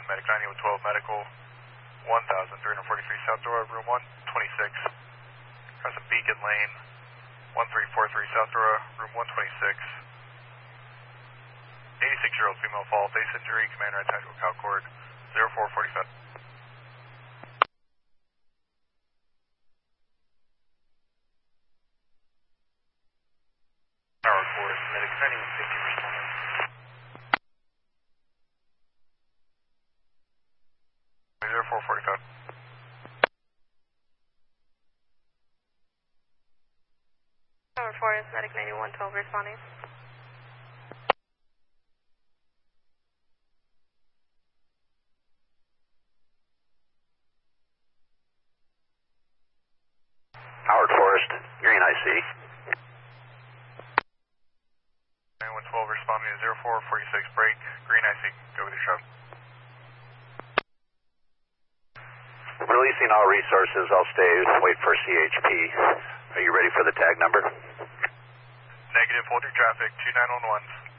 Medic 90 with 12 Medical 1343 South Dora, room 126. Crossing Beacon Lane, 1343 South Dora, room 126. 86-year-old female fall, face injury, command right tactical cow cord, 0445. Tower 4, Medic 90 with 50 responding. Tower 4 is Medic 9112 responding. Howard Forest, green IC. 9112 responding to 0446 break, green IC, go with your shot. Releasing all resources, I'll stay, wait for CHP. Are you ready for the tag number? Negative, hold your traffic, 2911.